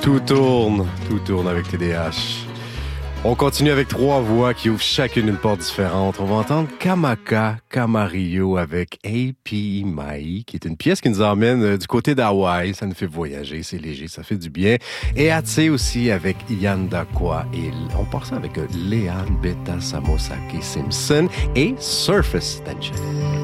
Tout tourne avec TDH. On continue avec 3 voix qui ouvrent chacune une porte différente. On va entendre Kamaka Kamario avec A.P. Mai, qui est une pièce qui nous emmène du côté d'Hawaï. Ça nous fait voyager, c'est léger, ça fait du bien. Et Atse aussi avec Yandakwa. Et on part ça avec Leanne Beta Samosake Simpson et Surface Tension.